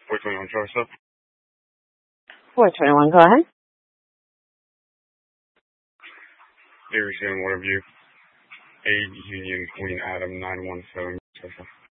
421 Charles Up. 421, go ahead. Erie 7 Waterview. A Union Queen Adam 917 Charles Up.